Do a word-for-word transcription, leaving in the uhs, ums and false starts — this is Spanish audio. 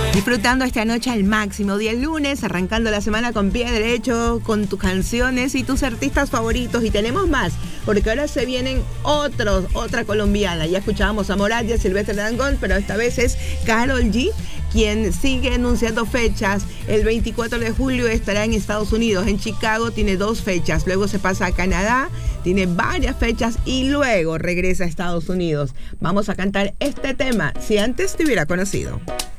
Disfrutando esta noche al máximo, día lunes, arrancando la semana con pie derecho, con tus canciones y tus artistas favoritos. Y tenemos más, porque ahora se vienen otros, otra colombiana. Ya escuchábamos a Morat y a Silvestre Dangond, pero esta vez es Karol G, quien sigue anunciando fechas. El veinticuatro de julio estará en Estados Unidos, en Chicago, tiene dos fechas. Luego se pasa a Canadá, tiene varias fechas y luego regresa a Estados Unidos. Vamos a cantar este tema, Si Antes Te Hubiera Conocido.